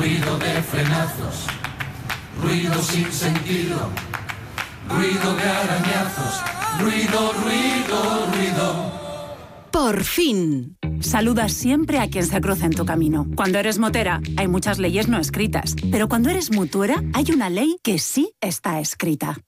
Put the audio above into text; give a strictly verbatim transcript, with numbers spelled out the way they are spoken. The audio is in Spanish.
ruido de frenazos, ruido sin sentido, ruido de arañazos, ruido, ruido, ruido. Por fin. Saluda siempre a quien se cruza en tu camino. Cuando eres motera, hay muchas leyes no escritas. Pero cuando eres mutuera, hay una ley que sí está escrita.